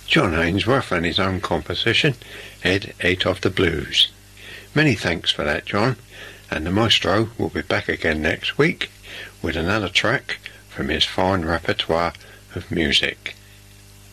John Ainsworth and his own composition, Head 8 of the Blues. Many thanks for that, John, and the maestro will be back again next week with another track from his fine repertoire of music.